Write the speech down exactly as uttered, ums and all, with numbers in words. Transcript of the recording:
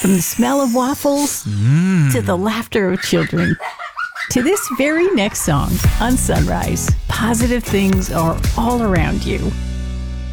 From the smell of waffles mm. to the laughter of children, to this very next song on Sunrise. Positive things are all around you.